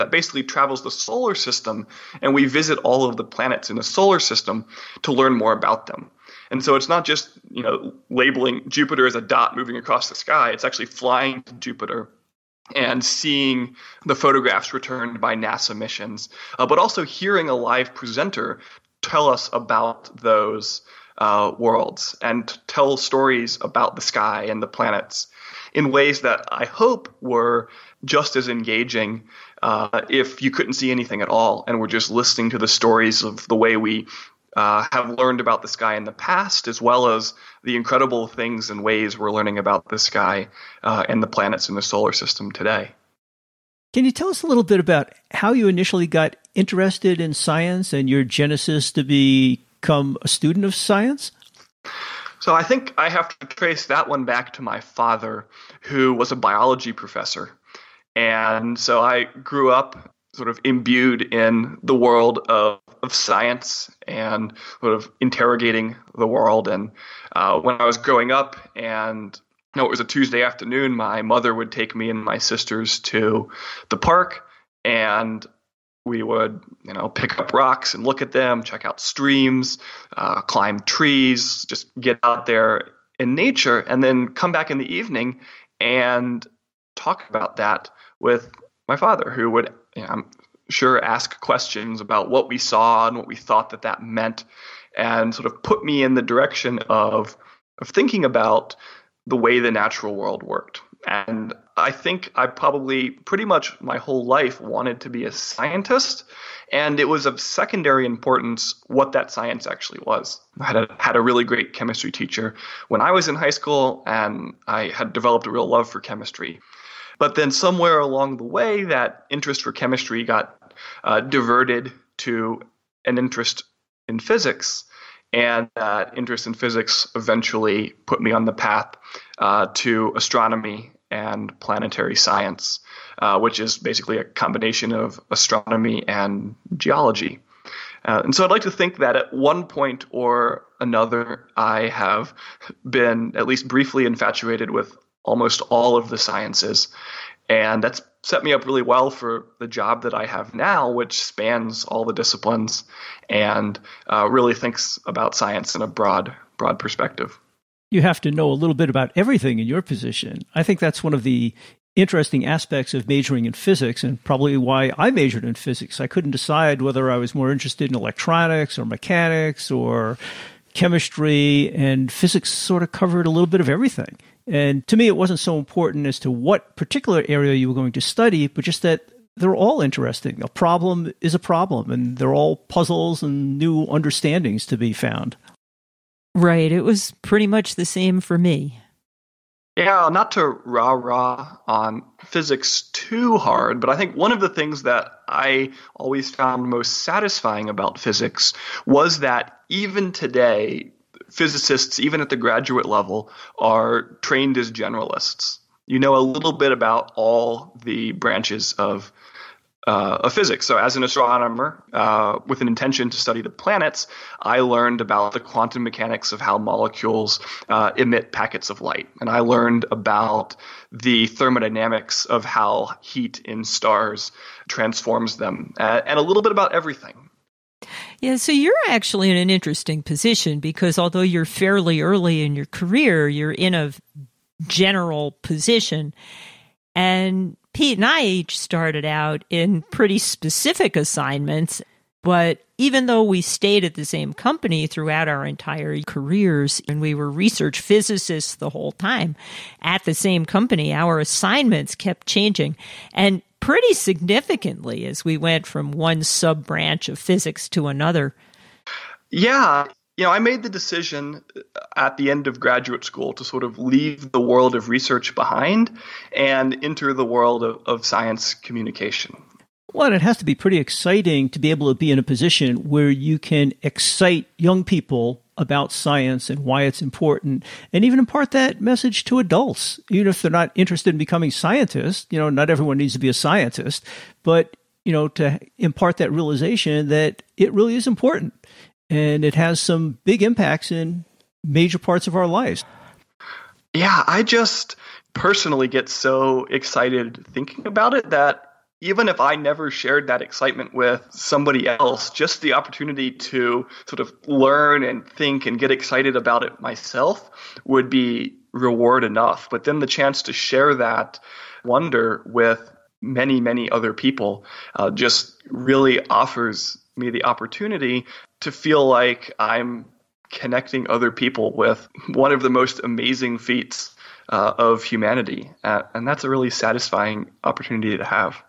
that basically travels the solar system, and we visit all of the planets in the solar system to learn more about them. And so it's not just, labeling Jupiter as a dot moving across the sky. It's actually flying to Jupiter and seeing the photographs returned by NASA missions, but also hearing a live presenter tell us about those worlds and tell stories about the sky and the planets in ways that I hope were just as engaging if you couldn't see anything at all and were just listening to the stories of the way we have learned about the sky in the past, as well as the incredible things and ways we're learning about the sky and the planets in the solar system today. Can you tell us a little bit about how you initially got interested in science and your genesis to become a student of science? So I think I have to trace that one back to my father, who was a biology professor. And so I grew up sort of imbued in the world of science and sort of interrogating the world. And when I was growing up and it was a Tuesday afternoon, my mother would take me and my sisters to the park, and we would, pick up rocks and look at them, check out streams, climb trees, just get out there in nature, and then come back in the evening and talk about that with my father, who would, I'm sure, ask questions about what we saw and what we thought that meant, and sort of put me in the direction of thinking about the way the natural world worked. And I think I probably pretty much my whole life wanted to be a scientist, and it was of secondary importance what that science actually was. I had a really great chemistry teacher when I was in high school, and I had developed a real love for chemistry. But then somewhere along the way, that interest for chemistry got diverted to an interest in physics. And that interest in physics eventually put me on the path to astronomy and planetary science, which is basically a combination of astronomy and geology. And so I'd like to think that at one point or another, I have been at least briefly infatuated with almost all of the sciences. And that's set me up really well for the job that I have now, which spans all the disciplines and really thinks about science in a broad perspective. You have to know a little bit about everything in your position. I think that's one of the interesting aspects of majoring in physics, and probably why I majored in physics. I couldn't decide whether I was more interested in electronics or mechanics or chemistry, and physics sort of covered a little bit of everything. And to me, it wasn't so important as to what particular area you were going to study, but just that they're all interesting. A problem is a problem, and they're all puzzles and new understandings to be found. Right. It was pretty much the same for me. Yeah, not to rah-rah on physics too hard, but I think one of the things that I always found most satisfying about physics was that even today, physicists, even at the graduate level, are trained as generalists. You know a little bit about all the branches of physics. So as an astronomer with an intention to study the planets, I learned about the quantum mechanics of how molecules emit packets of light. And I learned about the thermodynamics of how heat in stars transforms them, and a little bit about everything. Yeah, so you're actually in an interesting position because although you're fairly early in your career, you're in a general position. And Pete and I each started out in pretty specific assignments, but even though we stayed at the same company throughout our entire careers and we were research physicists the whole time at the same company, our assignments kept changing and pretty significantly as we went from one sub-branch of physics to another. Yeah. I made the decision at the end of graduate school to sort of leave the world of research behind and enter the world of science communication. Well, it has to be pretty exciting to be able to be in a position where you can excite young people about science and why it's important, and even impart that message to adults, even if they're not interested in becoming scientists. Not everyone needs to be a scientist, but, to impart that realization that it really is important. And it has some big impacts in major parts of our lives. Yeah, I just personally get so excited thinking about it that even if I never shared that excitement with somebody else, just the opportunity to sort of learn and think and get excited about it myself would be reward enough. But then the chance to share that wonder with many, many other people just really offers me the opportunity to feel like I'm connecting other people with one of the most amazing feats of humanity. And that's a really satisfying opportunity to have.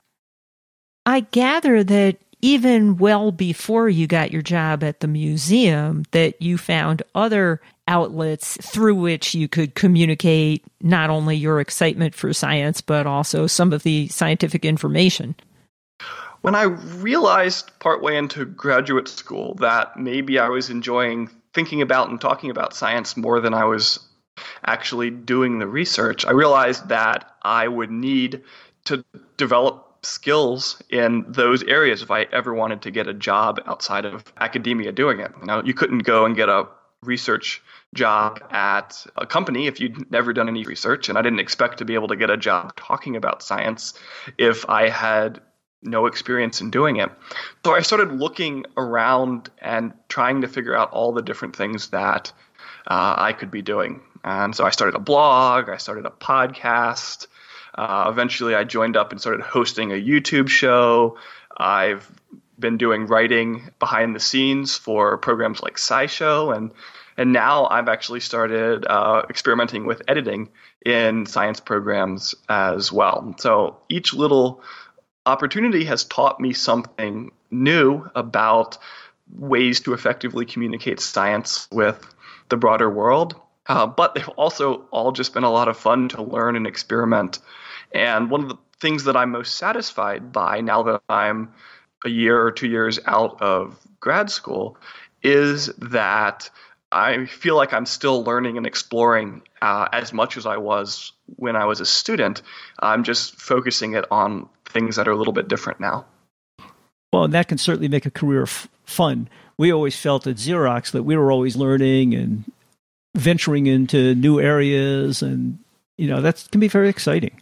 I gather that even well before you got your job at the museum, that you found other outlets through which you could communicate not only your excitement for science, but also some of the scientific information. When I realized partway into graduate school that maybe I was enjoying thinking about and talking about science more than I was actually doing the research, I realized that I would need to develop skills in those areas if I ever wanted to get a job outside of academia doing it. You couldn't go and get a research job at a company if you'd never done any research, and I didn't expect to be able to get a job talking about science if I had no experience in doing it. So I started looking around and trying to figure out all the different things that I could be doing. And so I started a blog, I started a podcast. Eventually, I joined up and started hosting a YouTube show. I've been doing writing behind the scenes for programs like SciShow, and now I've actually started experimenting with editing in science programs as well. So each little opportunity has taught me something new about ways to effectively communicate science with the broader world. But they've also all just been a lot of fun to learn and experiment. And one of the things that I'm most satisfied by now that I'm a year or 2 years out of grad school is that I feel like I'm still learning and exploring as much as I was when I was a student. I'm just focusing it on things that are a little bit different now. Well, and that can certainly make a career fun. We always felt at Xerox that we were always learning and venturing into new areas, and that can be very exciting.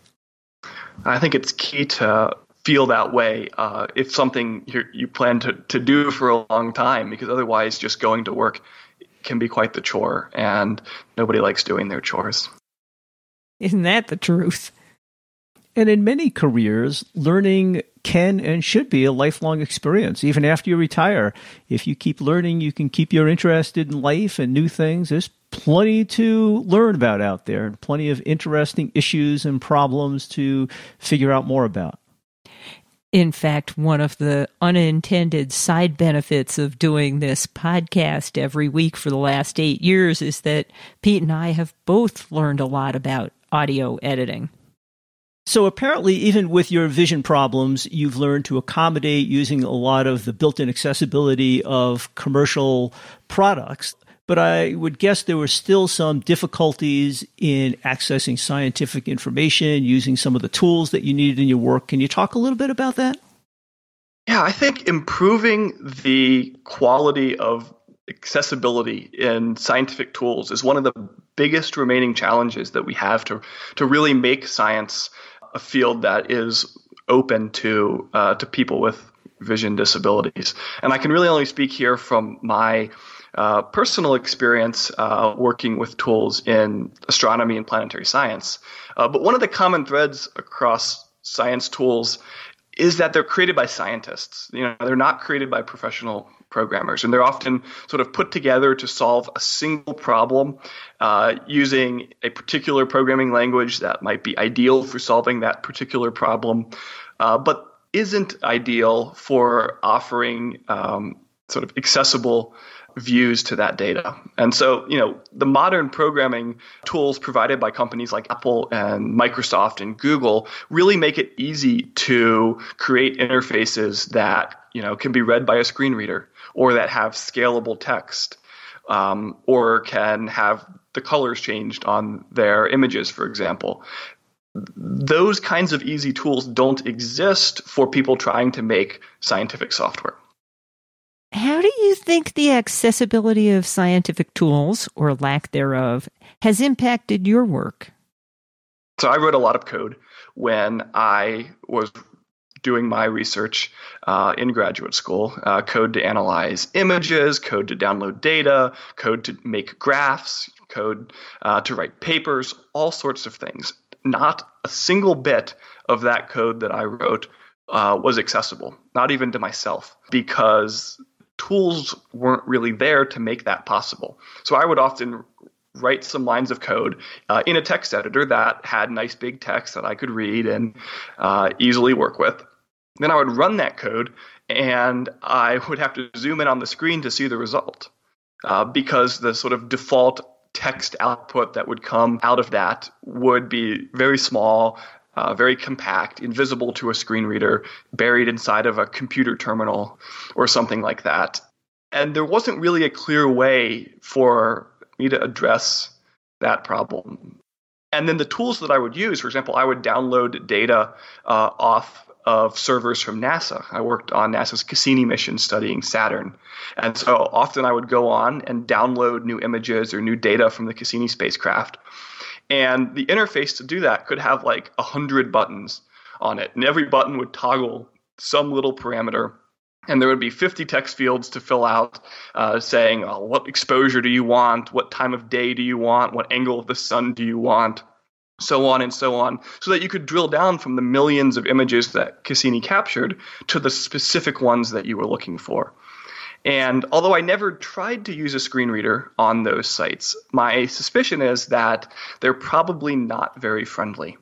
I think it's key to feel that way if something you plan to do for a long time, because otherwise just going to work can be quite the chore, and nobody likes doing their chores. Isn't that the truth? And in many careers, learning can and should be a lifelong experience, even after you retire. If you keep learning, you can keep your interested in life and new things. There's plenty to learn about out there, and plenty of interesting issues and problems to figure out more about. In fact, one of the unintended side benefits of doing this podcast every week for the last 8 years is that Pete and I have both learned a lot about audio editing. So apparently, even with your vision problems, you've learned to accommodate using a lot of the built-in accessibility of commercial products. But I would guess there were still some difficulties in accessing scientific information, using some of the tools that you needed in your work. Can you talk a little bit about that? Yeah, I think improving the quality of accessibility in scientific tools is one of the biggest remaining challenges that we have to really make science a field that is open to people with vision disabilities. And I can really only speak here from my personal experience working with tools in astronomy and planetary science. But one of the common threads across science tools is that they're created by scientists. They're not created by professional programmers, and they're often sort of put together to solve a single problem using a particular programming language that might be ideal for solving that particular problem, but isn't ideal for offering sort of accessible views to that data. And so, the modern programming tools provided by companies like Apple and Microsoft and Google really make it easy to create interfaces that, can be read by a screen reader, or that have scalable text, or can have the colors changed on their images, for example. Those kinds of easy tools don't exist for people trying to make scientific software. How do you think the accessibility of scientific tools, or lack thereof, has impacted your work? So I wrote a lot of code when I was doing my research in graduate school. Code to analyze images, code to download data, code to make graphs, code to write papers, all sorts of things. Not a single bit of that code that I wrote was accessible, not even to myself, because tools weren't really there to make that possible. So I would often write some lines of code in a text editor that had nice big text that I could read and easily work with. Then I would run that code, and I would have to zoom in on the screen to see the result because the sort of default text output that would come out of that would be very small, very compact, invisible to a screen reader, buried inside of a computer terminal or something like that. And there wasn't really a clear way for me to address that problem. And then the tools that I would use, for example, I would download data off of servers from NASA. I worked on NASA's Cassini mission studying Saturn. And so often I would go on and download new images or new data from the Cassini spacecraft. And the interface to do that could have like 100 buttons on it. And every button would toggle some little parameter. And there would be 50 text fields to fill out saying, what exposure do you want? What time of day do you want? What angle of the sun do you want? So on and so on, so that you could drill down from the millions of images that Cassini captured to the specific ones that you were looking for. And although I never tried to use a screen reader on those sites, my suspicion is that they're probably not very friendly.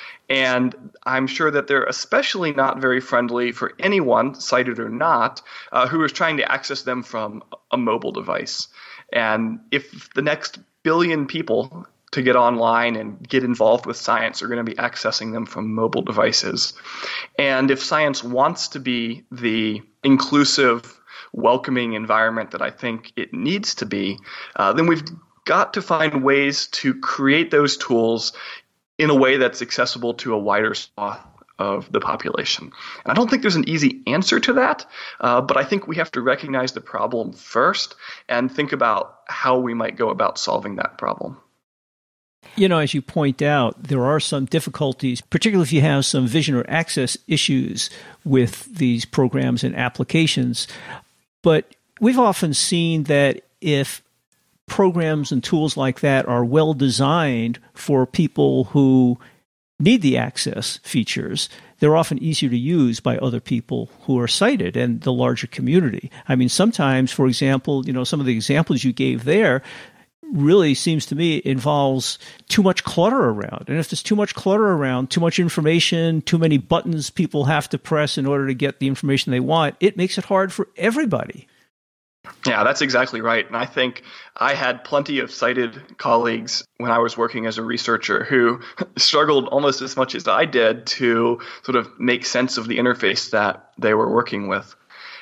And I'm sure that they're especially not very friendly for anyone, sighted or not, who is trying to access them from a mobile device. And if the next billion people to get online and get involved with science are going to be accessing them from mobile devices, and if science wants to be the inclusive, welcoming environment that I think it needs to be, then we've got to find ways to create those tools in a way that's accessible to a wider swath of the population. And I don't think there's an easy answer to that, but I think we have to recognize the problem first and think about how we might go about solving that problem. You know, as you point out, there are some difficulties, particularly if you have some vision or access issues with these programs and applications. But we've often seen that if programs and tools like that are well designed for people who need the access features, they're often easier to use by other people who are sighted and the larger community. I mean, sometimes, for example, some of the examples you gave there really seems to me involves too much clutter around. And if there's too much clutter around, too much information, too many buttons people have to press in order to get the information they want, it makes it hard for everybody. Yeah, that's exactly right. And I think I had plenty of sighted colleagues when I was working as a researcher who struggled almost as much as I did to sort of make sense of the interface that they were working with.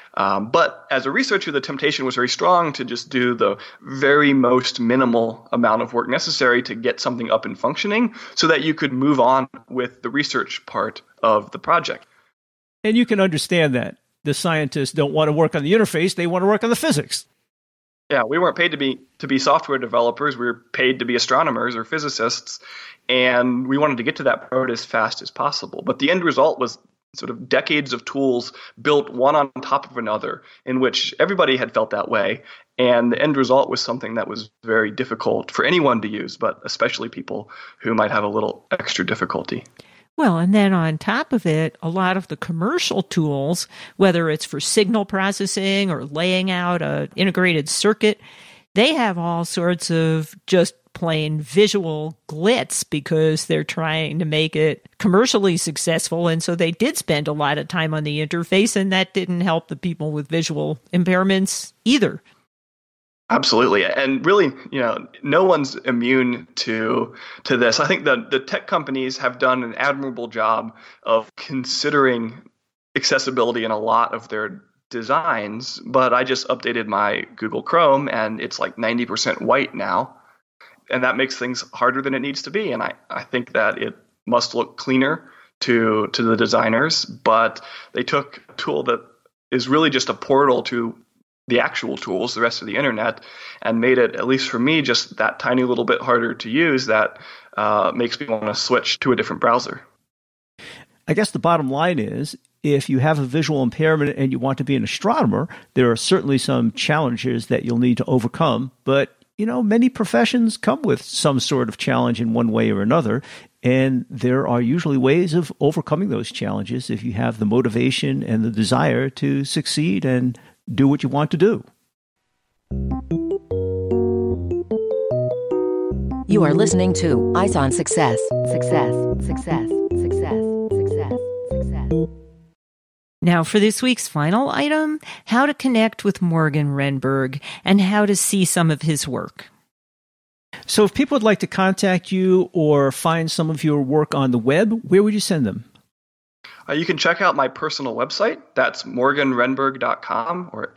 But as a researcher, the temptation was very strong to just do the very most minimal amount of work necessary to get something up and functioning so that you could move on with the research part of the project. And you can understand that. The scientists don't want to work on the interface, they want to work on the physics. Yeah, we weren't paid to be software developers. We were paid to be astronomers or physicists, and we wanted to get to that part as fast as possible. But the end result was sort of decades of tools built one on top of another, in which everybody had felt that way. And the end result was something that was very difficult for anyone to use, but especially people who might have a little extra difficulty. Well, and then on top of it, a lot of the commercial tools, whether it's for signal processing or laying out an integrated circuit, they have all sorts of just plain visual glitz because they're trying to make it commercially successful. And so they did spend a lot of time on the interface, and that didn't help the people with visual impairments either. Absolutely. And really, no one's immune to this. I think the tech companies have done an admirable job of considering accessibility in a lot of their designs, but I just updated my Google Chrome and it's like 90% white now. And that makes things harder than it needs to be. And I think that it must look cleaner to the designers, but they took a tool that is really just a portal to the actual tools, the rest of the internet, and made it, at least for me, just that tiny little bit harder to use that makes me want to switch to a different browser. I guess the bottom line is, if you have a visual impairment and you want to be an astronomer, there are certainly some challenges that you'll need to overcome. But, many professions come with some sort of challenge in one way or another. And there are usually ways of overcoming those challenges if you have the motivation and the desire to succeed and do what you want to do. You are listening to Eyes on Success. Success, success, success, success, success. Now for this week's final item, how to connect with Morgan Renberg and how to see some of his work. So if people would like to contact you or find some of your work on the web, where would you send them? You can check out my personal website. That's morganrenberg.com, or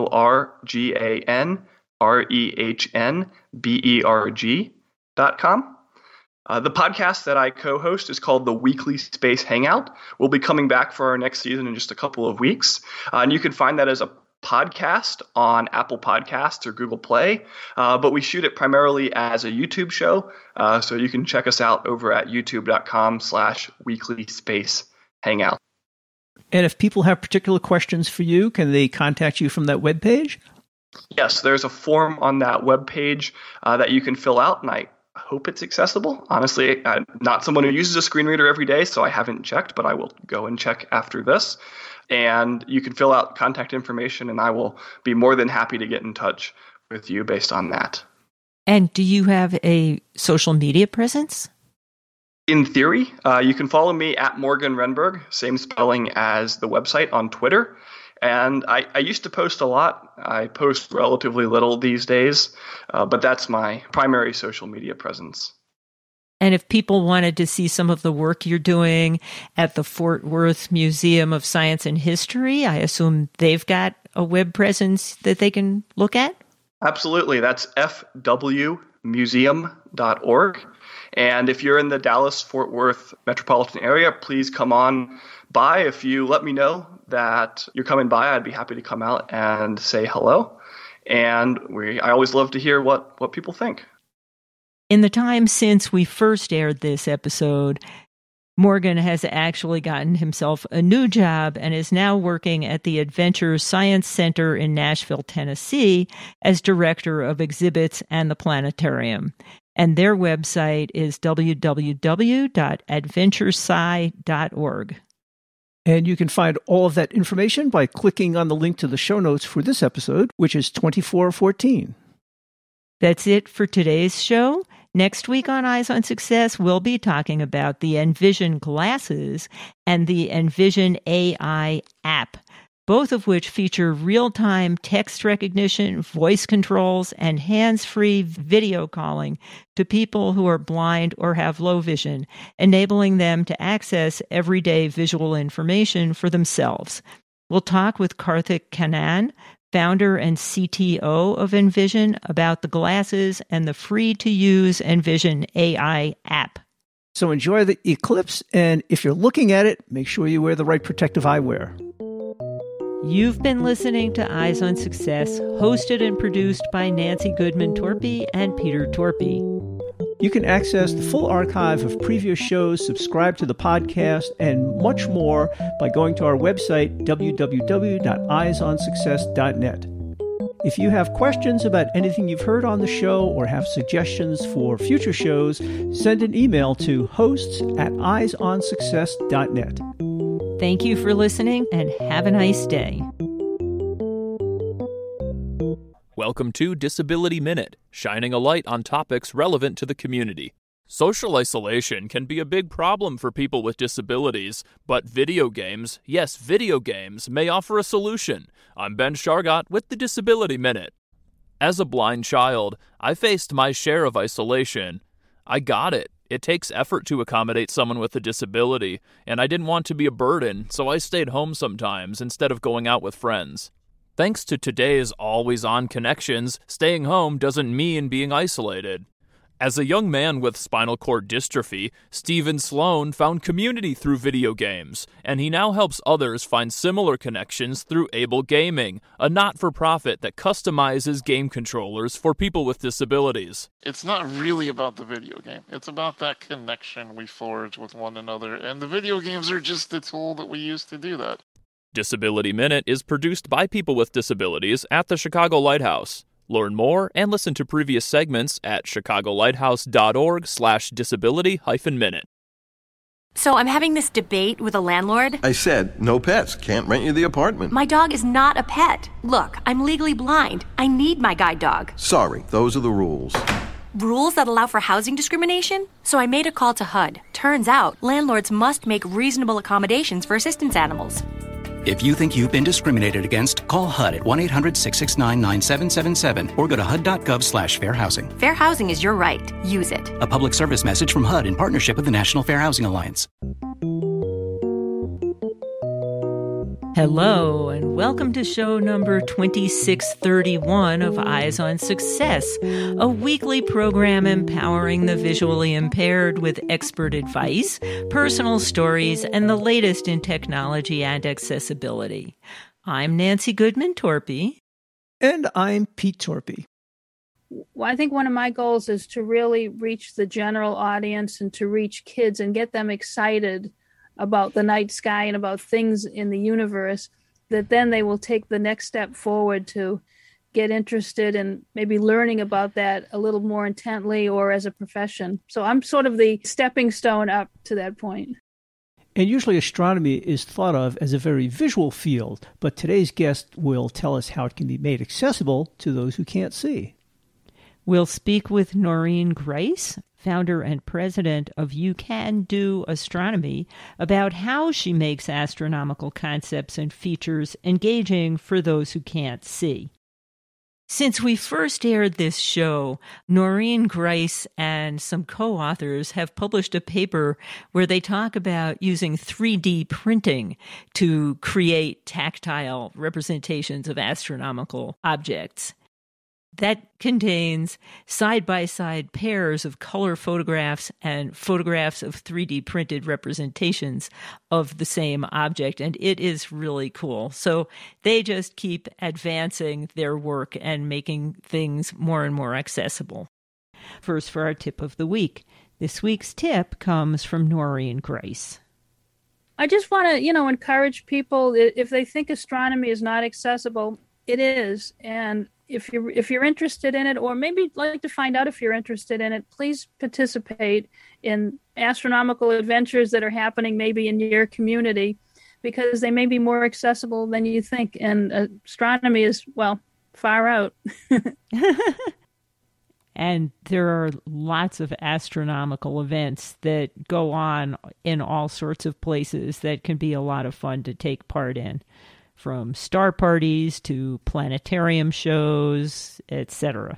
morganrehnberg.com. The podcast that I co-host is called The Weekly Space Hangout. We'll be coming back for our next season in just a couple of weeks. And you can find that as a podcast on Apple Podcasts or Google Play. But we shoot it primarily as a YouTube show. So you can check us out over at youtube.com/Weekly Space Hangout. And if people have particular questions for you, can they contact you from that webpage? Yes, there's a form on that webpage that you can fill out, and I hope it's accessible. Honestly, I'm not someone who uses a screen reader every day, so I haven't checked, but I will go and check after this. And you can fill out contact information, and I will be more than happy to get in touch with you based on that. And do you have a social media presence? In theory, you can follow me at Morgan Renberg, same spelling as the website, on Twitter. And I used to post a lot. I post relatively little these days, but that's my primary social media presence. And if people wanted to see some of the work you're doing at the Fort Worth Museum of Science and History, I assume they've got a web presence that they can look at? Absolutely. That's fwmuseum.org. And if you're in the Dallas-Fort Worth metropolitan area, please come on by. If you let me know that you're coming by, I'd be happy to come out and say hello. And I always love to hear what people think. In the time since we first aired this episode, Morgan has actually gotten himself a new job and is now working at the Adventure Science Center in Nashville, Tennessee, as director of exhibits and the planetarium. And their website is www.adventuresci.org. And you can find all of that information by clicking on the link to the show notes for this episode, which is 2414. That's it for today's show. Next week on Eyes on Success, we'll be talking about the Envision glasses and the Envision AI app, both of which feature real-time text recognition, voice controls, and hands-free video calling to people who are blind or have low vision, enabling them to access everyday visual information for themselves. We'll talk with Karthik Kannan, founder and CTO of Envision, about the glasses and the free-to-use Envision AI app. So enjoy the eclipse, and if you're looking at it, make sure you wear the right protective eyewear. You've been listening to Eyes on Success, hosted and produced by Nancy Goodman Torpy and Peter Torpy. You can access the full archive of previous shows, subscribe to the podcast, and much more by going to our website, www.eyesonsuccess.net. If you have questions about anything you've heard on the show or have suggestions for future shows, send an email to hosts@eyesonsuccess.net. Thank you for listening, and have a nice day. Welcome to Disability Minute, shining a light on topics relevant to the community. Social isolation can be a big problem for people with disabilities, but video games, yes, video games, may offer a solution. I'm Ben Shargott with the Disability Minute. As a blind child, I faced my share of isolation. I got it. It takes effort to accommodate someone with a disability, and I didn't want to be a burden, so I stayed home sometimes instead of going out with friends. Thanks to today's always-on connections, staying home doesn't mean being isolated. As a young man with spinal cord dystrophy, Stephen Sloan found community through video games, and he now helps others find similar connections through Able Gaming, a not-for-profit that customizes game controllers for people with disabilities. It's not really about the video game. It's about that connection we forge with one another, and the video games are just the tool that we use to do that. Disability Minute is produced by people with disabilities at the Chicago Lighthouse. Learn more and listen to previous segments at chicagolighthouse.org/disability-minute. So I'm having this debate with a landlord. I said, no pets. Can't rent you the apartment. My dog is not a pet. Look, I'm legally blind. I need my guide dog. Sorry, those are the rules. Rules that allow for housing discrimination? So I made a call to HUD. Turns out, landlords must make reasonable accommodations for assistance animals. If you think you've been discriminated against, call HUD at 1-800-669-9777 or go to HUD.gov/fair housing. Fair housing is your right. Use it. A public service message from HUD in partnership with the National Fair Housing Alliance. Hello, and welcome to show number 2631 of Eyes on Success, a weekly program empowering the visually impaired with expert advice, personal stories, and the latest in technology and accessibility. I'm Nancy Goodman-Torpy. And I'm Pete Torpy. Well, I think one of my goals is to really reach the general audience and to reach kids and get them excited about the night sky and about things in the universe, that then they will take the next step forward to get interested in maybe learning about that a little more intently or as a profession. So I'm sort of the stepping stone up to that point. And usually astronomy is thought of as a very visual field, but today's guest will tell us how it can be made accessible to those who can't see. We'll speak with Noreen Grice, founder and president of You Can Do Astronomy, about how she makes astronomical concepts and features engaging for those who can't see. Since we first aired this show, Noreen Grice and some co-authors have published a paper where they talk about using 3D printing to create tactile representations of astronomical objects. That contains side-by-side pairs of color photographs and photographs of 3D printed representations of the same object, and it is really cool. So they just keep advancing their work and making things more and more accessible. First, for our tip of the week. This week's tip comes from Noreen Grice. I just want to, encourage people, if they think astronomy is not accessible, it is. And if you're interested in it, or maybe like to find out if you're interested in it, please participate in astronomical adventures that are happening maybe in your community, because they may be more accessible than you think. And astronomy is, far out. And there are lots of astronomical events that go on in all sorts of places that can be a lot of fun to take part in. From star parties to planetarium shows, etc.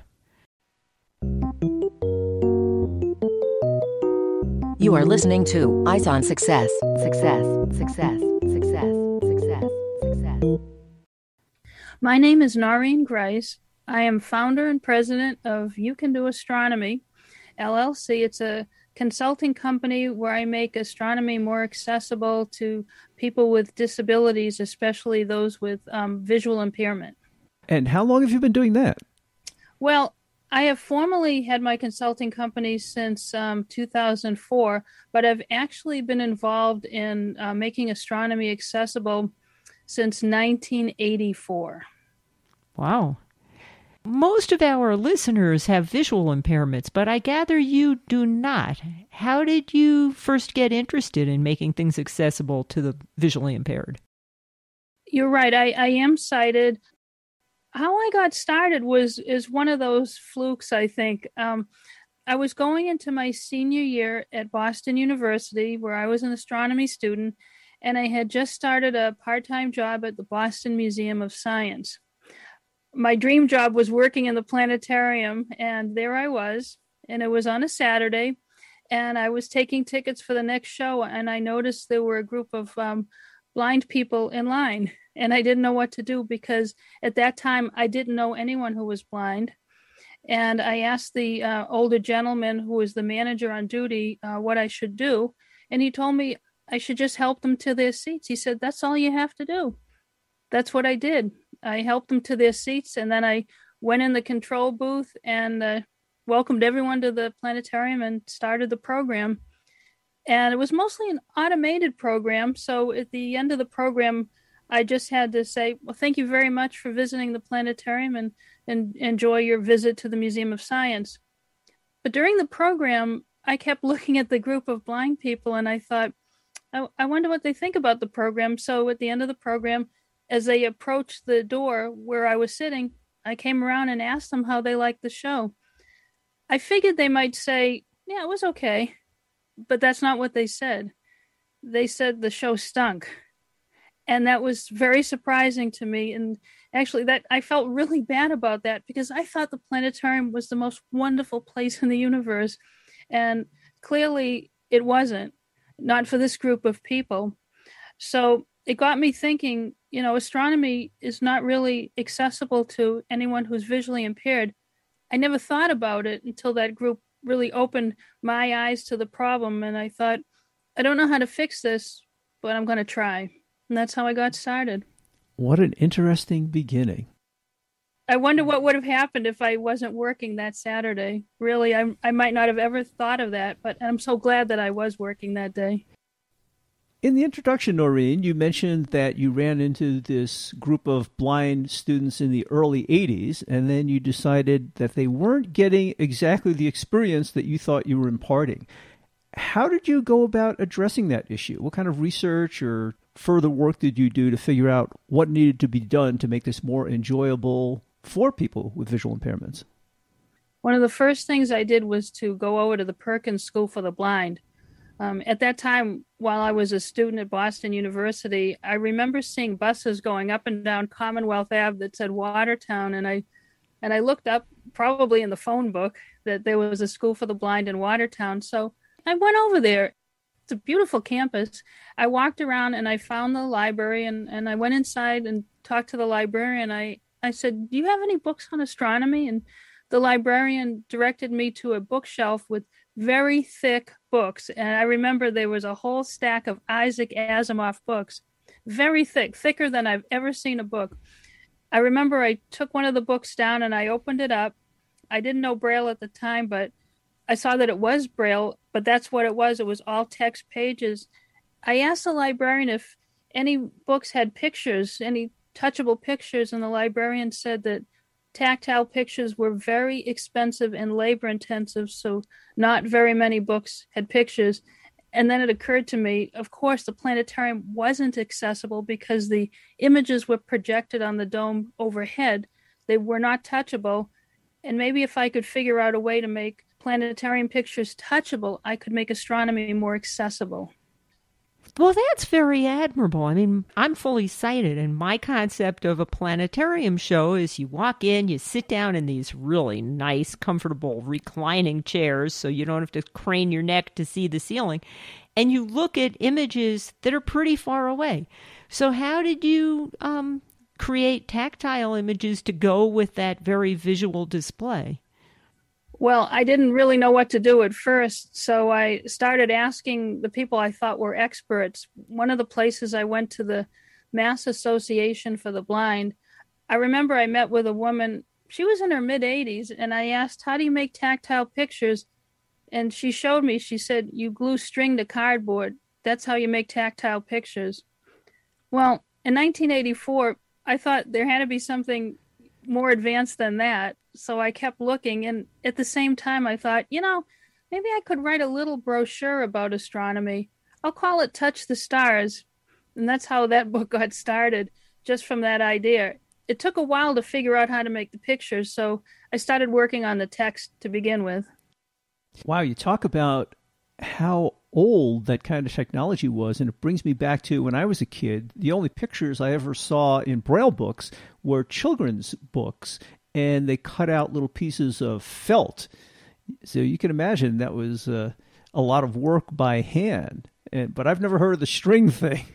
You are listening to Eyes on Success. Success, success, success, success, success. My name is Noreen Grice. I am founder and president of You Can Do Astronomy, LLC. It's a consulting company where I make astronomy more accessible to people with disabilities, especially those with visual impairment. And how long have you been doing that? Well, I have formally had my consulting company since 2004, but I've actually been involved in making astronomy accessible since 1984. Wow. Most of our listeners have visual impairments, but I gather you do not. How did you first get interested in making things accessible to the visually impaired? You're right. I am sighted. How I got started is one of those flukes, I think. I was going into my senior year at Boston University, where I was an astronomy student, and I had just started a part-time job at the Boston Museum of Science. My dream job was working in the planetarium, and there I was, and it was on a Saturday, and I was taking tickets for the next show, and I noticed there were a group of blind people in line, and I didn't know what to do, because at that time I didn't know anyone who was blind, And I asked the older gentleman who was the manager on duty what I should do. And he told me I should just help them to their seats. He said, that's all you have to do. That's what I did. I helped them to their seats, and then I went in the control booth and welcomed everyone to the planetarium and started the program. And it was mostly an automated program. So at the end of the program, I just had to say, well, thank you very much for visiting the planetarium and enjoy your visit to the Museum of Science. But during the program, I kept looking at the group of blind people and I thought, I wonder what they think about the program. So at the end of the program, as they approached the door where I was sitting, I came around and asked them how they liked the show. I figured they might say, yeah, it was okay. But that's not what they said. They said the show stunk. And that was very surprising to me. And actually, that I felt really bad about that because I thought the planetarium was the most wonderful place in the universe. And clearly it wasn't, not for this group of people. So it got me thinking, astronomy is not really accessible to anyone who's visually impaired. I never thought about it until that group really opened my eyes to the problem. And I thought, I don't know how to fix this, but I'm going to try. And that's how I got started. What an interesting beginning. I wonder what would have happened if I wasn't working that Saturday. Really, I might not have ever thought of that, but I'm so glad that I was working that day. In the introduction, Noreen, you mentioned that you ran into this group of blind students in the early 80s, and then you decided that they weren't getting exactly the experience that you thought you were imparting. How did you go about addressing that issue? What kind of research or further work did you do to figure out what needed to be done to make this more enjoyable for people with visual impairments? One of the first things I did was to go over to the Perkins School for the Blind. At that time, while I was a student at Boston University, I remember seeing buses going up and down Commonwealth Ave that said Watertown, and I looked up, probably in the phone book, that there was a school for the blind in Watertown. So I went over there. It's a beautiful campus. I walked around and I found the library, and I went inside and talked to the librarian. I said, do you have any books on astronomy? And the librarian directed me to a bookshelf with very thick books. And I remember there was a whole stack of Isaac Asimov books, very thick, thicker than I've ever seen a book. I remember I took one of the books down and I opened it up. I didn't know Braille at the time, but I saw that it was Braille, but that's what it was. It was all text pages. I asked the librarian if any books had pictures, any touchable pictures, and the librarian said that tactile pictures were very expensive and labor intensive, so not very many books had pictures. And then it occurred to me, of course, the planetarium wasn't accessible because the images were projected on the dome overhead. They were not touchable. And maybe if I could figure out a way to make planetarium pictures touchable, I could make astronomy more accessible. Well, that's very admirable. I mean, I'm fully sighted, and my concept of a planetarium show is you walk in, you sit down in these really nice, comfortable, reclining chairs so you don't have to crane your neck to see the ceiling, and you look at images that are pretty far away. So how did you create tactile images to go with that very visual display? Well, I didn't really know what to do at first, so I started asking the people I thought were experts. One of the places I went to, the Mass Association for the Blind, I remember I met with a woman. She was in her mid-80s, and I asked, how do you make tactile pictures? And she showed me. She said, you glue string to cardboard. That's how you make tactile pictures. Well, in 1984, I thought there had to be something more advanced than that. So I kept looking, and at the same time I thought, maybe I could write a little brochure about astronomy. I'll call it Touch the Stars. And that's how that book got started, just from that idea. It took a while to figure out how to make the pictures, so I started working on the text to begin with. Wow, you talk about how old that kind of technology was, and it brings me back to when I was a kid. The only pictures I ever saw in Braille books were children's books, and they cut out little pieces of felt. So you can imagine that was a lot of work by hand. But I've never heard of the string thing.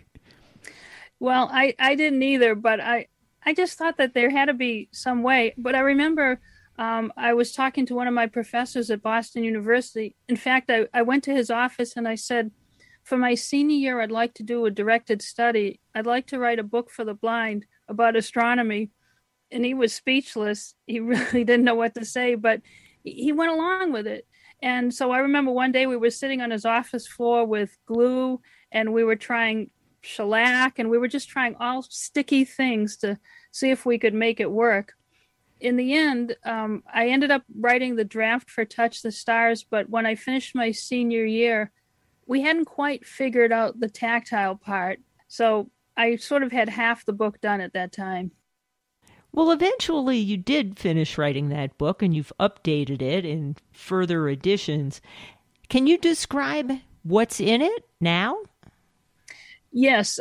Well, I didn't either, but I just thought that there had to be some way. But I remember I was talking to one of my professors at Boston University. In fact, I went to his office and I said, for my senior year, I'd like to do a directed study. I'd like to write a book for the blind about astronomy. And he was speechless. He really didn't know what to say, but he went along with it. And so I remember one day we were sitting on his office floor with glue, and we were trying shellac, and we were just trying all sticky things to see if we could make it work. In the end, I ended up writing the draft for Touch the Stars, but when I finished my senior year, we hadn't quite figured out the tactile part. So I sort of had half the book done at that time. Well, eventually you did finish writing that book, and you've updated it in further editions. Can you describe what's in it now? Yes,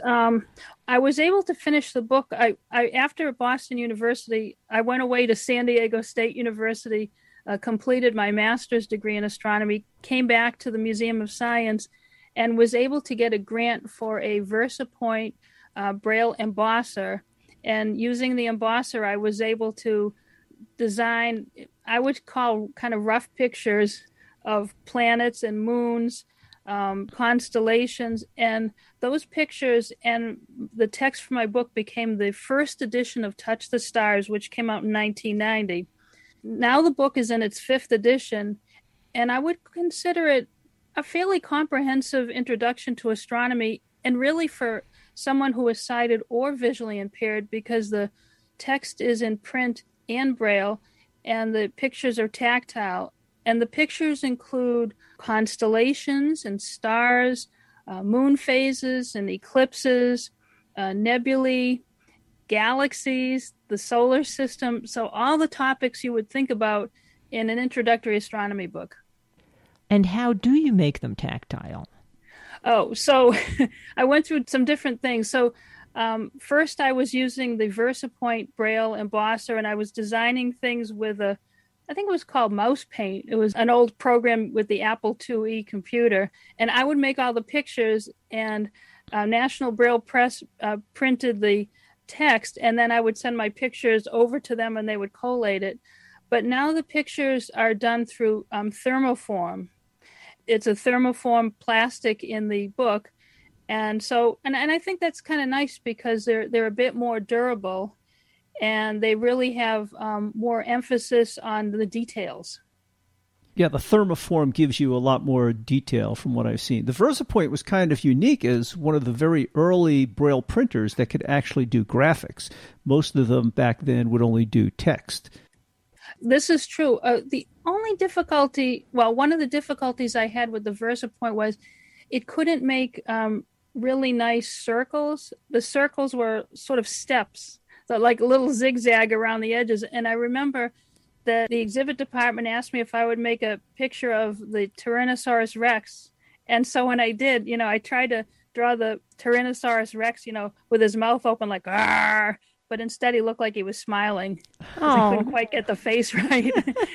I was able to finish the book. I after Boston University, I went away to San Diego State University, completed my master's degree in astronomy, came back to the Museum of Science, and was able to get a grant for a VersaPoint Braille embosser. And using the embosser, I was able to design, I would call kind of rough pictures of planets and moons, constellations, and those pictures and the text for my book became the first edition of Touch the Stars, which came out in 1990. Now the book is in its 5th edition, and I would consider it a fairly comprehensive introduction to astronomy, and really for someone who is sighted or visually impaired, because the text is in print and Braille, and the pictures are tactile. And the pictures include constellations and stars, moon phases and eclipses, nebulae, galaxies, the solar system. So all the topics you would think about in an introductory astronomy book. And how do you make them tactile? Oh, so I went through some different things. So first I was using the VersaPoint Braille embosser, and I was designing things with I think it was called Mouse Paint. It was an old program with the Apple IIe computer. And I would make all the pictures, and National Braille Press printed the text, and then I would send my pictures over to them and they would collate it. But now the pictures are done through thermoform. It's a thermoform plastic in the book. And so, and I think that's kind of nice because they're a bit more durable, and they really have more emphasis on the details. Yeah, the thermoform gives you a lot more detail from what I've seen. The VersaPoint was kind of unique as one of the very early Braille printers that could actually do graphics. Most of them back then would only do text. This is true. The only difficulty, well, one of the difficulties I had with the VersaPoint was it couldn't make really nice circles. The circles were sort of steps, so like a little zigzag around the edges. And I remember that the exhibit department asked me if I would make a picture of the Tyrannosaurus Rex. And so when I did, I tried to draw the Tyrannosaurus Rex, with his mouth open like, "Arr!" But instead he looked like he was smiling. I couldn't quite get the face right.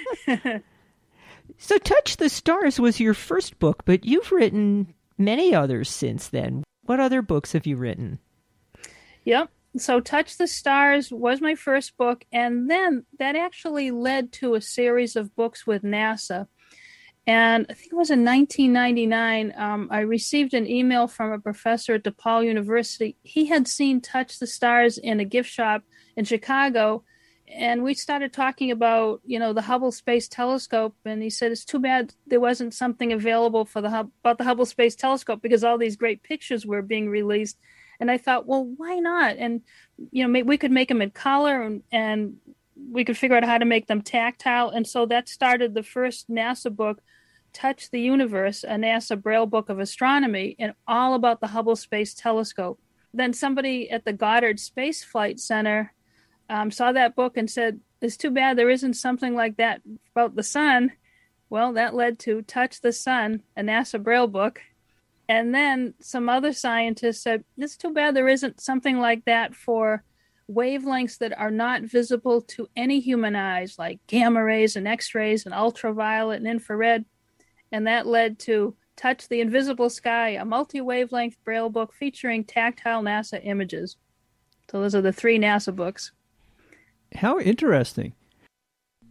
So Touch the Stars was your first book, but you've written many others since then. What other books have you written? Yep. So Touch the Stars was my first book, and then that actually led to a series of books with NASA. And I think it was in 1999, I received an email from a professor at DePaul University. He had seen Touch the Stars in a gift shop in Chicago, and we started talking about, the Hubble Space Telescope. And he said, it's too bad there wasn't something available for about the Hubble Space Telescope, because all these great pictures were being released. And I thought, well, why not? And, we could make them in color, and we could figure out how to make them tactile. And so that started the first NASA book, Touch the Universe, a NASA Braille book of astronomy, and all about the Hubble Space Telescope. Then somebody at the Goddard Space Flight Center saw that book and said, it's too bad there isn't something like that about the sun. Well, that led to Touch the Sun, a NASA Braille book. And then some other scientists said, it's too bad there isn't something like that for wavelengths that are not visible to any human eyes, like gamma rays and X-rays and ultraviolet and infrared. And that led to Touch the Invisible Sky, a multi-wavelength Braille book featuring tactile NASA images. So those are the 3 NASA books. How interesting.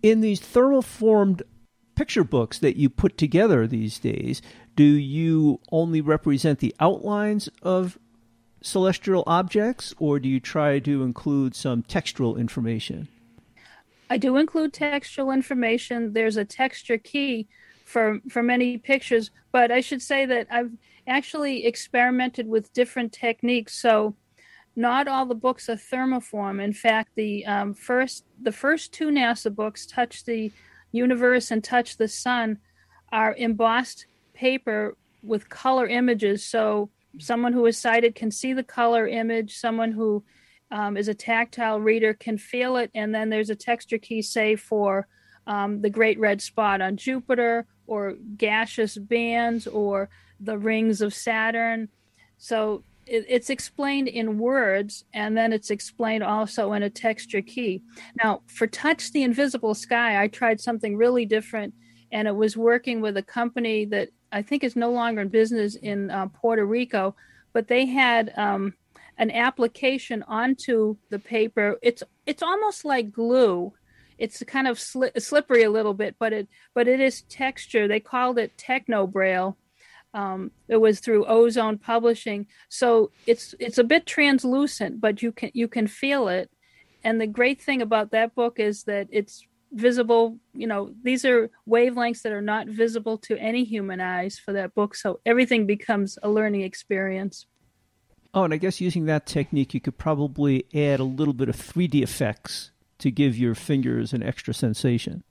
In these thermoformed picture books that you put together these days, do you only represent the outlines of celestial objects, or do you try to include some textual information? I do include textual information. There's a texture key for many pictures, but I should say that I've actually experimented with different techniques. So not all the books are thermoform. In fact, the first two NASA books, Touch the Universe and Touch the Sun, are embossed paper with color images. So someone who is sighted can see the color image. Someone who is a tactile reader can feel it. And then there's a texture key, say, for the Great Red Spot on Jupiter, or gaseous bands, or the rings of Saturn. So it's explained in words, and then it's explained also in a texture key. Now, for Touch the Invisible Sky, I tried something really different, and it was working with a company that I think is no longer in business in Puerto Rico, but they had an application onto the paper. It's almost like glue. It's kind of slippery a little bit, but it is texture. They called it Techno Braille. It was through Ozone Publishing, so it's a bit translucent, but you can feel it. And the great thing about that book is that it's visible. You know, these are wavelengths that are not visible to any human eyes for that book, so everything becomes a learning experience. Oh, and I guess using that technique, you could probably add a little bit of 3D effects to give your fingers an extra sensation.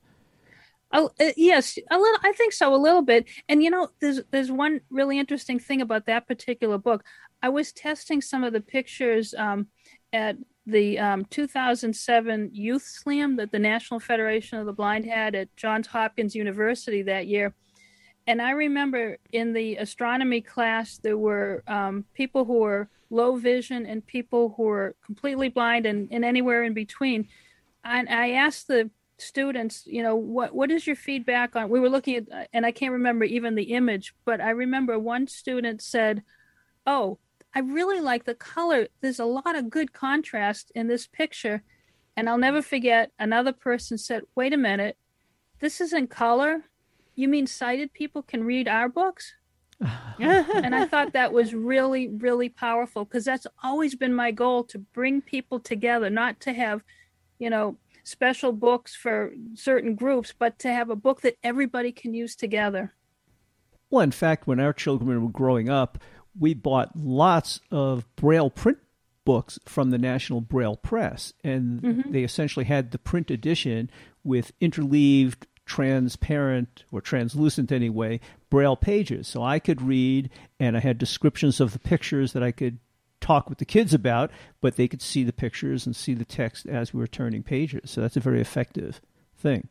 Yes, a little. I think so, a little bit. And there's one really interesting thing about that particular book. I was testing some of the pictures at the 2007 Youth Slam that the National Federation of the Blind had at Johns Hopkins University that year. And I remember in the astronomy class, there were people who were low vision and people who were completely blind and anywhere in between. And I asked the students, what is your feedback on? We were looking at, and I can't remember even the image, but I remember one student said, "Oh, I really like the color. There's a lot of good contrast in this picture." And I'll never forget, another person said, "Wait a minute, this isn't color? You mean sighted people can read our books?" And I thought that was really, really powerful, because that's always been my goal, to bring people together, not to have, special books for certain groups, but to have a book that everybody can use together. Well, in fact, when our children were growing up, we bought lots of Braille print books from the National Braille Press, and they essentially had the print edition with interleaved, transparent, or translucent anyway, Braille pages. So I could read, and I had descriptions of the pictures that I could talk with the kids about, but they could see the pictures and see the text as we were turning pages. So that's a very effective thing.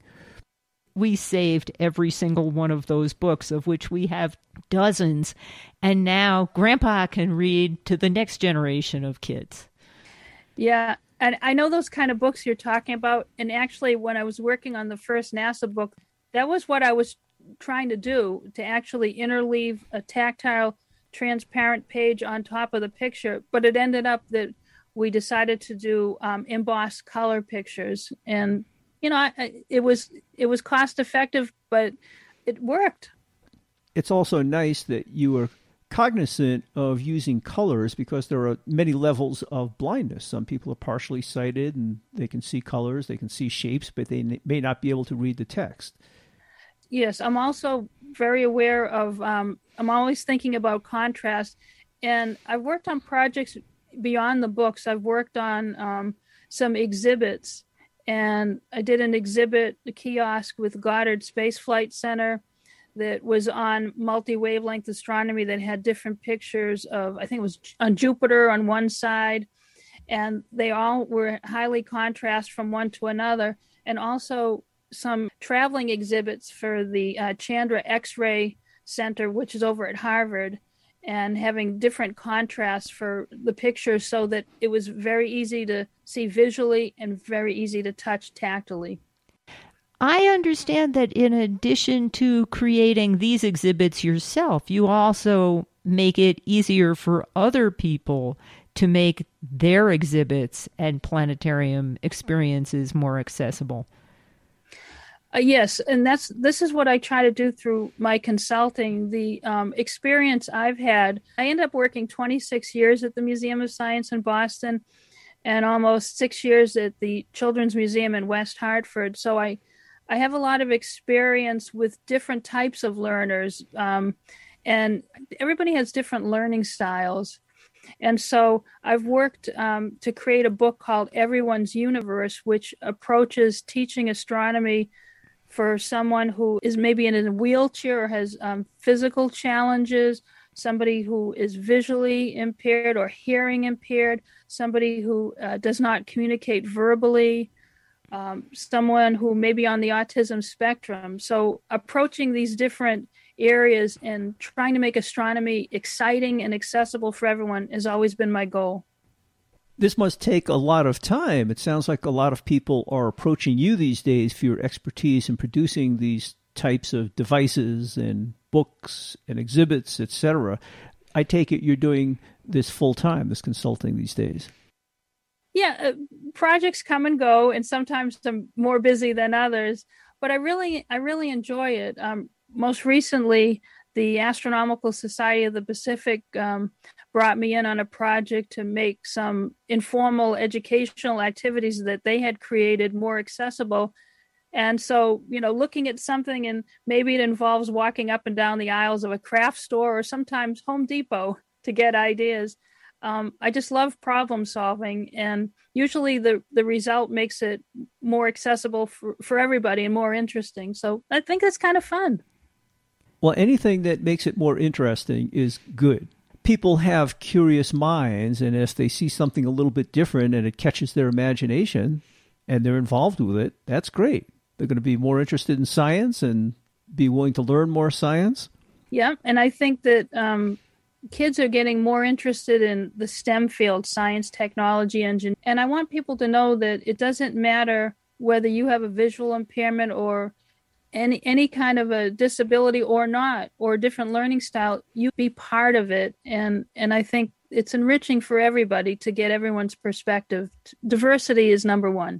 We saved every single one of those books, of which we have dozens, and now Grandpa can read to the next generation of kids. Yeah, and I know those kind of books you're talking about, and actually when I was working on the first NASA book, that was what I was trying to do, to actually interleave a tactile, transparent page on top of the picture, but it ended up that we decided to do embossed color pictures, and it was cost effective, but it worked. It's also nice that you are cognizant of using colors, because there are many levels of blindness. Some people are partially sighted and they can see colors, they can see shapes, but they may not be able to read the text. Yes, I'm also very aware of, I'm always thinking about contrast, and I've worked on projects beyond the books. I've worked on some exhibits, and I did an exhibit, the kiosk with Goddard Space Flight Center, that was on multi-wavelength astronomy, that had different pictures of, I think it was on Jupiter on one side, and they all were highly contrast from one to another, and also some traveling exhibits for the Chandra X-ray Center, which is over at Harvard, and having different contrasts for the pictures so that it was very easy to see visually and very easy to touch tactily. I understand that in addition to creating these exhibits yourself, you also make it easier for other people to make their exhibits and planetarium experiences more accessible. Yes, and this is what I try to do through my consulting. The experience I've had, I ended up working 26 years at the Museum of Science in Boston and almost 6 years at the Children's Museum in West Hartford. So I have a lot of experience with different types of learners, and everybody has different learning styles. And so I've worked to create a book called Everyone's Universe, which approaches teaching astronomy for someone who is maybe in a wheelchair or has physical challenges, somebody who is visually impaired or hearing impaired, somebody who does not communicate verbally, someone who may be on the autism spectrum. So approaching these different areas and trying to make astronomy exciting and accessible for everyone has always been my goal. This must take a lot of time. It sounds like a lot of people are approaching you these days for your expertise in producing these types of devices and books and exhibits, etc. I take it you're doing this full time, this consulting these days. Yeah, projects come and go, and sometimes I'm more busy than others, but I really enjoy it. Most recently, the Astronomical Society of the Pacific brought me in on a project to make some informal educational activities that they had created more accessible. And so, looking at something, and maybe it involves walking up and down the aisles of a craft store or sometimes Home Depot to get ideas. I just love problem solving, and usually the result makes it more accessible for everybody and more interesting. So I think that's kind of fun. Well, anything that makes it more interesting is good. People have curious minds, and if they see something a little bit different and it catches their imagination and they're involved with it, that's great. They're going to be more interested in science and be willing to learn more science. Yeah, and I think that kids are getting more interested in the STEM field, science, technology, engineering. And I want people to know that it doesn't matter whether you have a visual impairment or any kind of a disability or not, or a different learning style, you be part of it. And I think it's enriching for everybody to get everyone's perspective. Diversity is number one.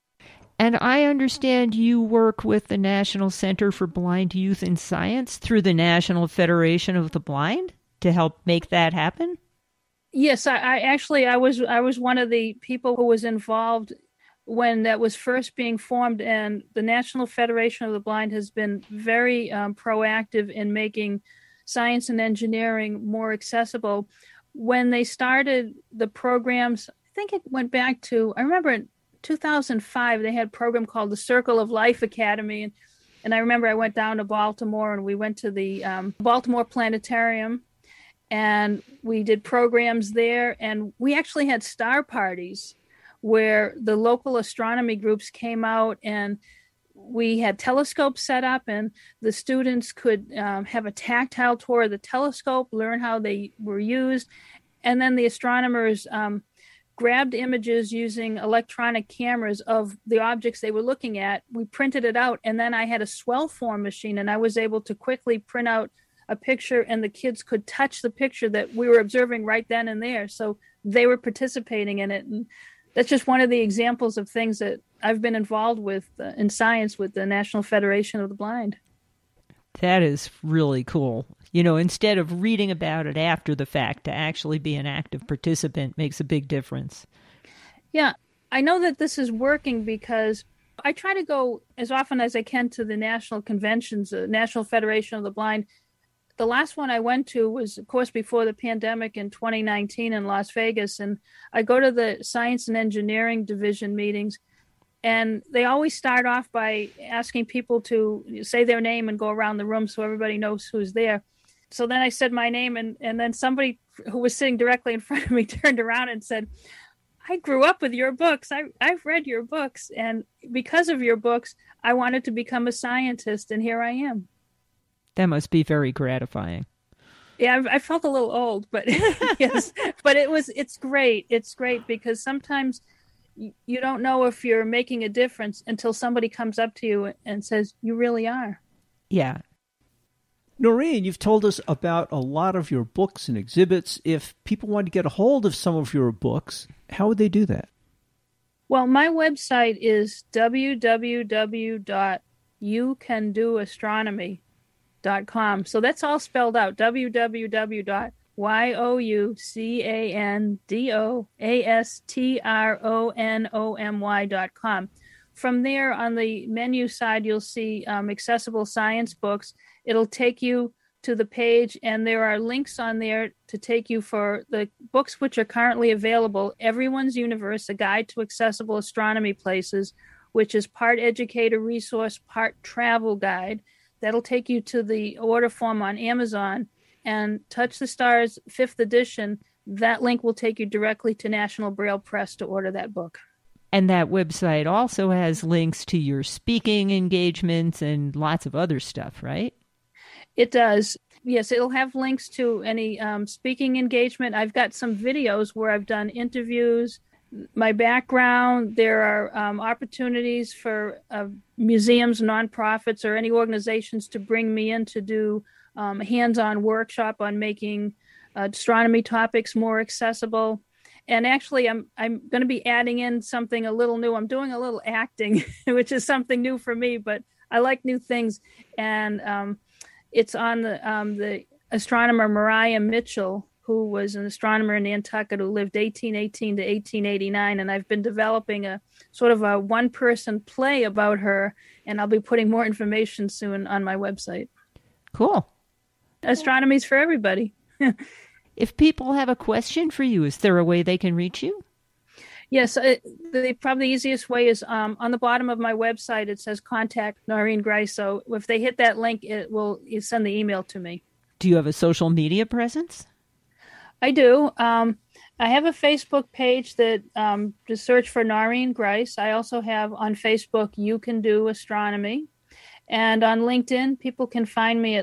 And I understand you work with the National Center for Blind Youth in Science through the National Federation of the Blind to help make that happen? Yes, I was one of the people who was involved when that was first being formed, and the National Federation of the Blind has been very proactive in making science and engineering more accessible. When they started the programs, I think it went back to, I remember in 2005, they had a program called the Circle of Life Academy. And I remember I went down to Baltimore, and we went to the Baltimore Planetarium, and we did programs there. And we actually had star parties where the local astronomy groups came out, and we had telescopes set up, and the students could have a tactile tour of the telescope, learn how they were used. And then the astronomers grabbed images using electronic cameras of the objects they were looking at. We printed it out, and then I had a swell form machine, and I was able to quickly print out a picture, and the kids could touch the picture that we were observing right then and there. So they were participating in it. And that's just one of the examples of things that I've been involved with in science with the National Federation of the Blind. That is really cool. Instead of reading about it after the fact, to actually be an active participant makes a big difference. Yeah, I know that this is working because I try to go as often as I can to the national conventions, the National Federation of the Blind. The last one I went to was, of course, before the pandemic in 2019 in Las Vegas. And I go to the Science and Engineering Division meetings, and they always start off by asking people to say their name and go around the room so everybody knows who's there. So then I said my name, and then somebody who was sitting directly in front of me turned around and said, I grew up with your books. I've read your books. And because of your books, I wanted to become a scientist, and here I am. That must be very gratifying. Yeah, I felt a little old, but yes, but it's great. It's great because sometimes you don't know if you're making a difference until somebody comes up to you and says, you really are. Yeah. Noreen, you've told us about a lot of your books and exhibits. If people want to get a hold of some of your books, how would they do that? Well, my website is www.noreenblack.com. www.youcandoastronomy.com. So that's all spelled out, www.youcandoastronomy.com. From there, on the menu side, you'll see accessible science books. It'll take you to the page, and there are links on there to take you for the books which are currently available. Everyone's Universe, A Guide to Accessible Astronomy Places, which is part educator resource, part travel guide. That'll take you to the order form on Amazon. And Touch the Stars 5th edition, that link will take you directly to National Braille Press to order that book. And that website also has links to your speaking engagements and lots of other stuff, right? It does. Yes, it'll have links to any speaking engagement. I've got some videos where I've done interviews. My background, there are opportunities for museums, nonprofits, or any organizations to bring me in to do a hands-on workshop on making astronomy topics more accessible. And actually, I'm going to be adding in something a little new. I'm doing a little acting, which is something new for me, but I like new things. And it's on the astronomer Mariah Mitchell, who was an astronomer in Nantucket who lived 1818 to 1889. And I've been developing a sort of a one-person play about her, and I'll be putting more information soon on my website. Cool. Astronomy's for everybody. If people have a question for you, is there a way they can reach you? Yes, probably the easiest way is on the bottom of my website, it says contact Noreen Grice. So if they hit that link, it will send the email to me. Do you have a social media presence? I do. I have a Facebook page that just search for Noreen Grice. I also have on Facebook, You Can Do Astronomy. And on LinkedIn, people can find me at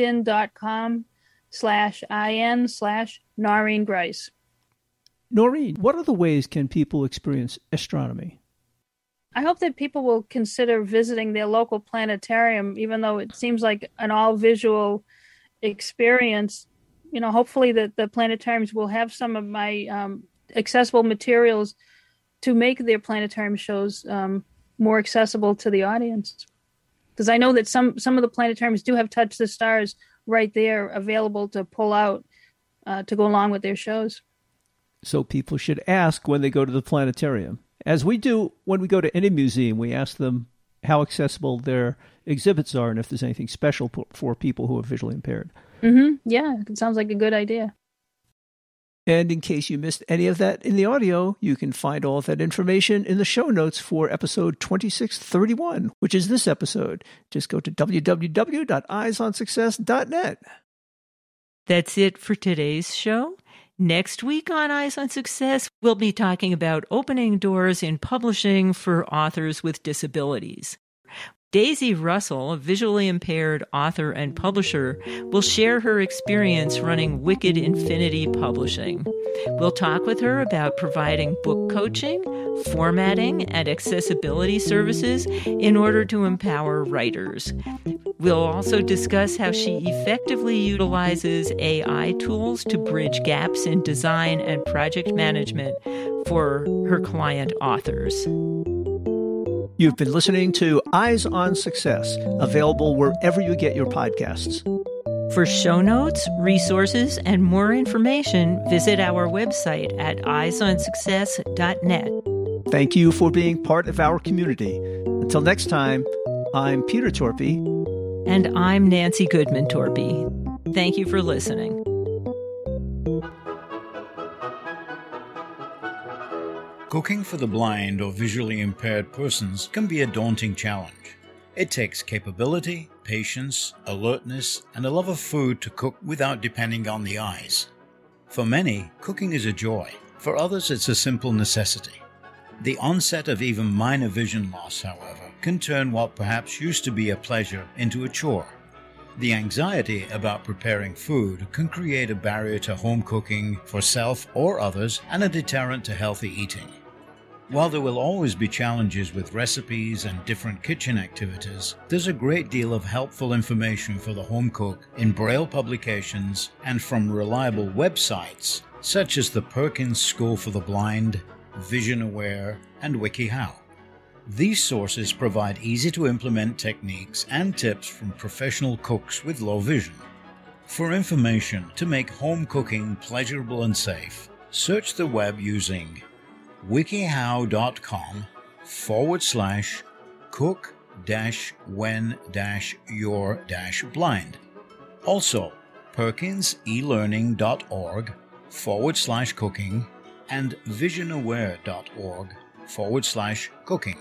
linkedin.com/in/Noreen Grice. Noreen, what other ways can people experience astronomy? I hope that people will consider visiting their local planetarium, even though it seems like an all-visual experience. You know, hopefully that the planetariums will have some of my accessible materials to make their planetarium shows more accessible to the audience. Because I know that some of the planetariums do have Touch the Stars right there available to pull out to go along with their shows. So people should ask when they go to the planetarium. As we do when we go to any museum, we ask them how accessible their exhibits are and if there's anything special for people who are visually impaired. Mm-hmm. Yeah, it sounds like a good idea. And in case you missed any of that in the audio, you can find all of that information in the show notes for episode 2631, which is this episode. Just go to www.eyesonsuccess.net. That's it for today's show. Next week on Eyes on Success, we'll be talking about opening doors in publishing for authors with disabilities. Daisy Russell, a visually impaired author and publisher, will share her experience running Wicked Infinity Publishing. We'll talk with her about providing book coaching, formatting, and accessibility services in order to empower writers. We'll also discuss how she effectively utilizes AI tools to bridge gaps in design and project management for her client authors. You've been listening to Eyes on Success, available wherever you get your podcasts. For show notes, resources, and more information, visit our website at eyesonsuccess.net. Thank you for being part of our community. Until next time, I'm Peter Torpy. And I'm Nancy Goodman Torpy. Thank you for listening. Cooking for the blind or visually impaired persons can be a daunting challenge. It takes capability, patience, alertness, and a love of food to cook without depending on the eyes. For many, cooking is a joy. For others, it's a simple necessity. The onset of even minor vision loss, however, can turn what perhaps used to be a pleasure into a chore. The anxiety about preparing food can create a barrier to home cooking for self or others and a deterrent to healthy eating. While there will always be challenges with recipes and different kitchen activities, there's a great deal of helpful information for the home cook in Braille publications and from reliable websites such as the Perkins School for the Blind, Vision Aware, and WikiHow. These sources provide easy-to-implement techniques and tips from professional cooks with low vision. For information to make home cooking pleasurable and safe, search the web using wikihow.com/cook-when-you're-blind. Also, perkinselearning.org/cooking and visionaware.org/cooking.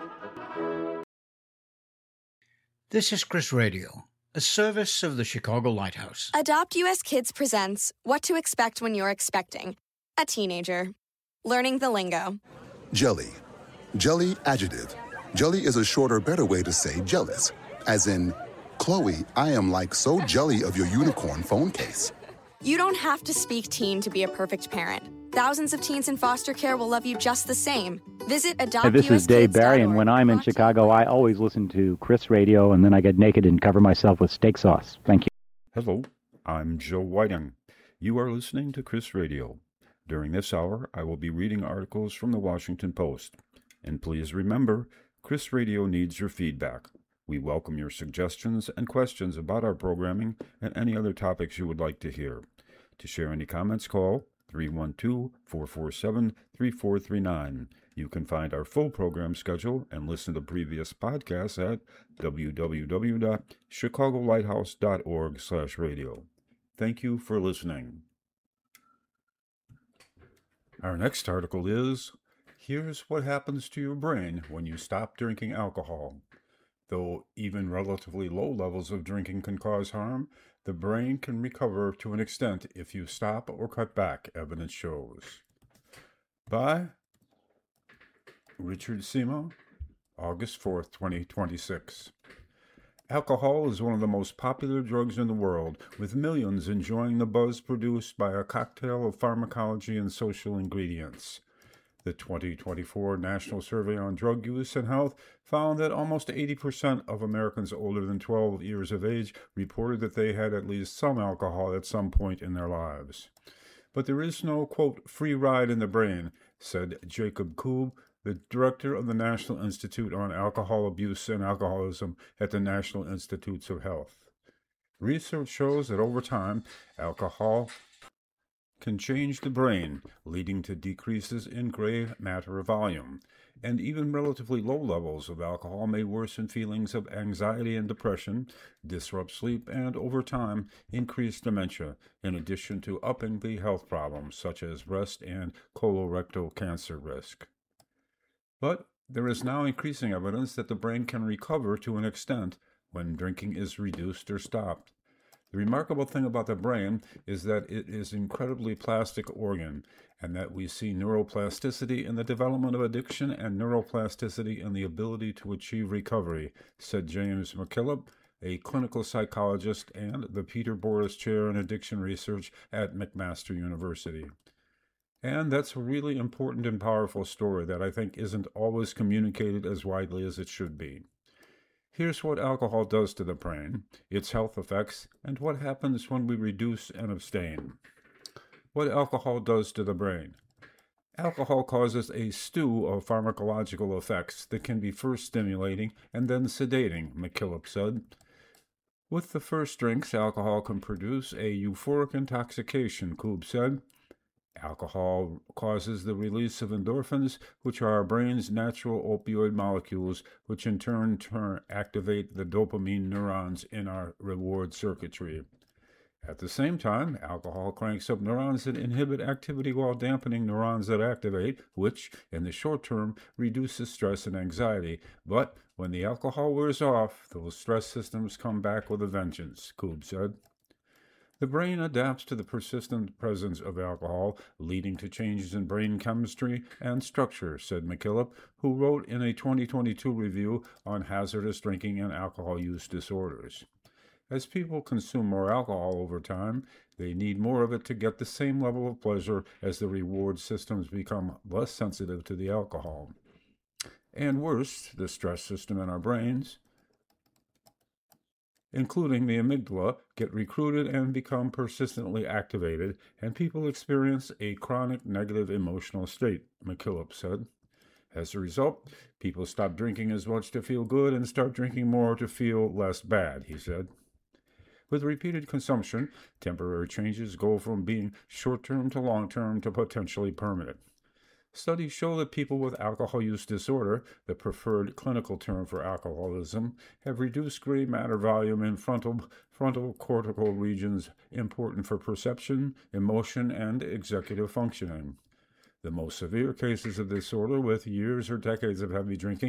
This is Chris Radio, a service of the Chicago Lighthouse. Adopt US Kids presents What to Expect When You're Expecting a Teenager. Learning the lingo. Jelly. Jelly adjective. Jelly is a shorter, better way to say jealous. As in, Chloe, I am like so jelly of your unicorn phone case. You don't have to speak teen to be a perfect parent. Thousands of teens in foster care will love you just the same. Visit AdoptUSKids.org. Hey, this is Dave Barry, and when I'm in Chicago, I always listen to Chris Radio, and then I get naked and cover myself with steak sauce. Thank you. Hello, I'm Joe Whiting. You are listening to Chris Radio. During this hour, I will be reading articles from the Washington Post. And please remember, Chris Radio needs your feedback. We welcome your suggestions and questions about our programming and any other topics you would like to hear. To share any comments, call 312-447-3439. You can find our full program schedule and listen to previous podcasts at www.chicagolighthouse.org/radio. Thank you for listening. Our next article is, Here's What Happens to Your Brain When You Stop Drinking Alcohol. Though even relatively low levels of drinking can cause harm, the brain can recover to an extent if you stop or cut back, evidence shows. By Richard Sima, August 4th, 2026. Alcohol is one of the most popular drugs in the world, with millions enjoying the buzz produced by a cocktail of pharmacology and social ingredients. The 2024 National Survey on Drug Use and Health found that almost 80% of Americans older than 12 years of age reported that they had at least some alcohol at some point in their lives. But there is no, quote, free ride in the brain, said Jacob Koob, the director of the National Institute on Alcohol Abuse and Alcoholism at the National Institutes of Health. Research shows that over time, alcohol can change the brain, leading to decreases in gray matter volume, and even relatively low levels of alcohol may worsen feelings of anxiety and depression, disrupt sleep, and over time increase dementia, in addition to upping the health problems such as breast and colorectal cancer risk. But there is now increasing evidence that the brain can recover to an extent when drinking is reduced or stopped. The remarkable thing about the brain is that it is an incredibly plastic organ, and that we see neuroplasticity in the development of addiction and neuroplasticity in the ability to achieve recovery, said James McKillop, a clinical psychologist and the Peter Boris Chair in Addiction Research at McMaster University. And that's a really important and powerful story that I think isn't always communicated as widely as it should be. Here's what alcohol does to the brain, its health effects, and what happens when we reduce and abstain. What alcohol does to the brain. Alcohol causes a stew of pharmacological effects that can be first stimulating and then sedating, McKillop said. With the first drinks, alcohol can produce a euphoric intoxication, Koob said. Alcohol causes the release of endorphins, which are our brain's natural opioid molecules, which in turn activate the dopamine neurons in our reward circuitry. At the same time, alcohol cranks up neurons that inhibit activity while dampening neurons that activate, which, in the short term, reduces stress and anxiety. But when the alcohol wears off, those stress systems come back with a vengeance, Koob said. The brain adapts to the persistent presence of alcohol, leading to changes in brain chemistry and structure, said McKillop, who wrote in a 2022 review on hazardous drinking and alcohol use disorders. As people consume more alcohol over time, they need more of it to get the same level of pleasure as the reward systems become less sensitive to the alcohol. And worse, the stress system in our brains, including the amygdala, get recruited and become persistently activated, and people experience a chronic negative emotional state, McKillop said. As a result, people stop drinking as much to feel good and start drinking more to feel less bad, he said. With repeated consumption, temporary changes go from being short-term to long-term to potentially permanent. Studies show that people with alcohol use disorder, the preferred clinical term for alcoholism, have reduced gray matter volume in frontal cortical regions important for perception, emotion, and executive functioning. The most severe cases of disorder with years or decades of heavy drinking